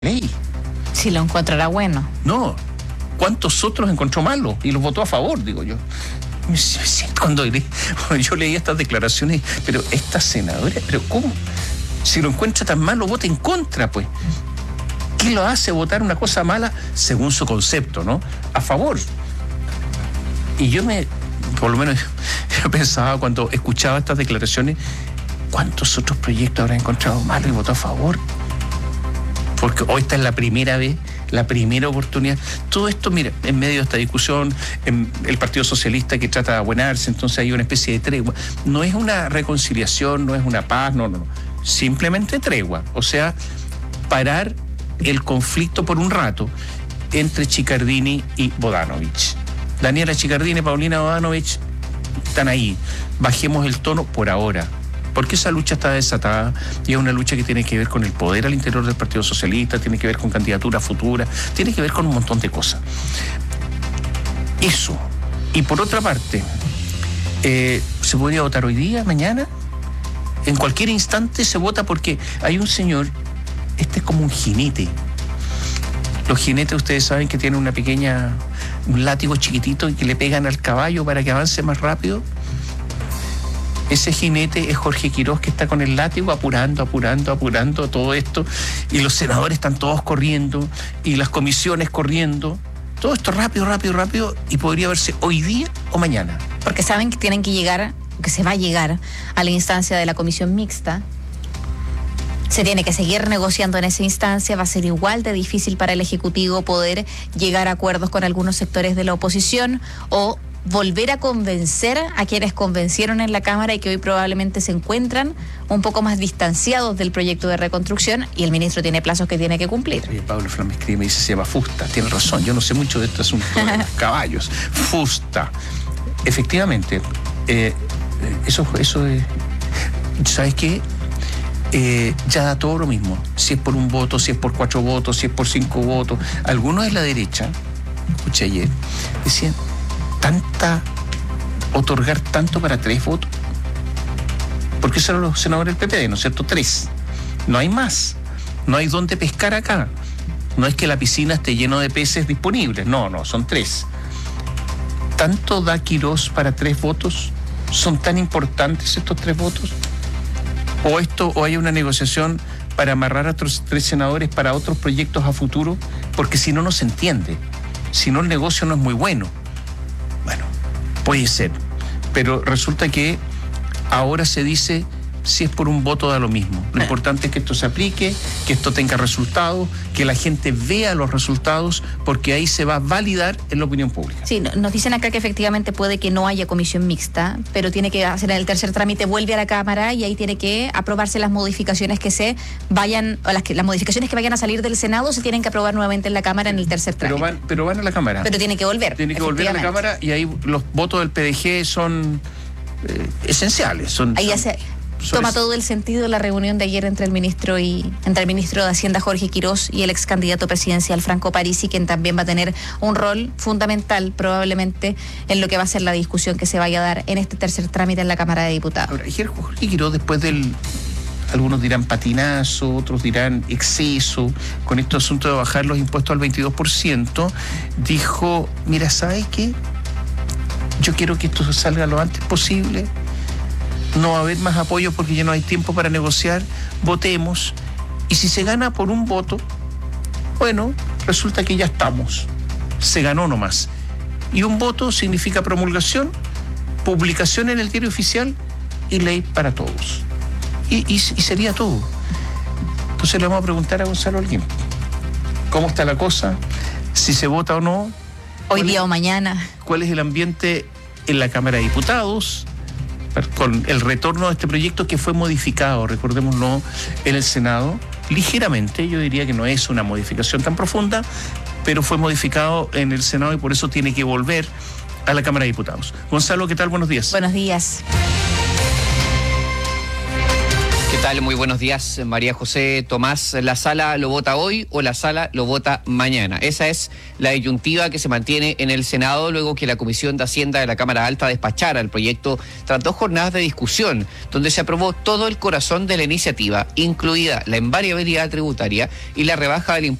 ley. Si lo encontrará bueno. No, ¿cuántos otros encontró malos? Y los votó a favor, digo yo. Cuando yo leí estas declaraciones, pero esta senadora, pero ¿cómo? Si lo encuentra tan malo, vota en contra, pues. ¿Qué lo hace votar una cosa mala según su concepto, no? A favor. Y por lo menos, yo pensaba cuando escuchaba estas declaraciones, ¿cuántos otros proyectos habrá encontrado malos y votó a favor? Porque hoy esta es la primera vez, la primera oportunidad. Todo esto, mira, en medio de esta discusión, el Partido Socialista que trata de abuenarse, entonces hay una especie de tregua. No es una reconciliación, no es una paz, no. Simplemente tregua. O sea, parar el conflicto por un rato entre Chiccardini y Bodanovich. Daniela Chiccardini, Paulina Bodanovich están ahí. Bajemos el tono por ahora. Porque esa lucha está desatada y es una lucha que tiene que ver con el poder al interior del Partido Socialista, tiene que ver con candidaturas futuras, tiene que ver con un montón de cosas. Eso. Y por otra parte, ¿se podría votar hoy día, mañana? En cualquier instante se vota porque hay un señor, este es como un jinete. Los jinetes, ustedes saben que tienen un látigo chiquitito y que le pegan al caballo para que avance más rápido. Ese jinete es Jorge Quirós, que está con el látigo apurando todo esto, y los senadores están todos corriendo, y las comisiones corriendo. Todo esto rápido, y podría verse hoy día o mañana. Porque saben que tienen que llegar, que se va a llegar a la instancia de la comisión mixta. Se tiene que seguir negociando en esa instancia, va a ser igual de difícil para el Ejecutivo poder llegar a acuerdos con algunos sectores de la oposición o volver a convencer a quienes convencieron en la Cámara y que hoy probablemente se encuentran un poco más distanciados del proyecto de reconstrucción, y el ministro tiene plazos que tiene que cumplir. Oye, Pablo Flamescri me dice se llama Fusta, tiene razón, yo no sé mucho de este asunto de los caballos. Fusta, efectivamente, eso es, ¿sabes qué? Ya da todo lo mismo, si es por un voto, si es por 4 votos, si es por 5 votos. Algunos de la derecha, escuché ayer, decían, otorgar tanto para 3 votos. Porque son los senadores del PPD, ¿no es cierto? 3. No hay más. No hay dónde pescar acá. No es que la piscina esté lleno de peces disponibles. No, son 3. ¿Tanto da Quirós para 3 votos? ¿Son tan importantes estos 3 votos? ¿O hay una negociación para amarrar a otros 3 senadores para otros proyectos a futuro? Porque si no, no se entiende. Si no, el negocio no es muy bueno. Bueno, puede ser, pero resulta que ahora se dice, si es por un voto da lo mismo. Lo importante es que esto se aplique, que esto tenga resultados, que la gente vea los resultados, porque ahí se va a validar en la opinión pública. Sí, nos dicen acá que efectivamente puede que no haya comisión mixta, pero tiene que hacer el tercer trámite, vuelve a la Cámara y ahí tiene que aprobarse las modificaciones que se vayan, o las modificaciones que vayan a salir del Senado se tienen que aprobar nuevamente en la Cámara en el tercer trámite. Pero van a la Cámara. Pero tiene que volver. Tiene que volver a la Cámara y ahí los votos del PDG son esenciales. Ahí ya se toma todo el sentido la reunión de ayer entre el ministro de Hacienda Jorge Quirós y el ex candidato presidencial Franco Parisi, quien también va a tener un rol fundamental probablemente en lo que va a ser la discusión que se vaya a dar en este tercer trámite en la Cámara de Diputados. Ahora, ayer Jorge Quirós, después algunos dirán patinazo, otros dirán exceso, con este asunto de bajar los impuestos al 22%, dijo, mira, ¿sabes qué? Yo quiero que esto salga lo antes posible. No va a haber más apoyo porque ya no hay tiempo para negociar, votemos, y si se gana por un voto, bueno, resulta que ya estamos, se ganó nomás. Y un voto significa promulgación, publicación en el diario oficial y ley para todos. Y sería todo. Entonces le vamos a preguntar a Gonzalo Holguín, ¿cómo está la cosa? Si se vota o no. Hoy día o mañana. ¿Cuál es el ambiente en la Cámara de Diputados con el retorno de este proyecto que fue modificado, recordémoslo, en el Senado, ligeramente? Yo diría que no es una modificación tan profunda, pero fue modificado en el Senado y por eso tiene que volver a la Cámara de Diputados. Gonzalo, ¿qué tal? Buenos días. Buenos días. ¿Qué tal? Muy buenos días, María José Tomás. ¿La sala lo vota hoy o la sala lo vota mañana? Esa es la disyuntiva que se mantiene en el Senado luego que la Comisión de Hacienda de la Cámara Alta despachara el proyecto tras 2 jornadas de discusión, donde se aprobó todo el corazón de la iniciativa, incluida la invariabilidad tributaria y la rebaja del impuesto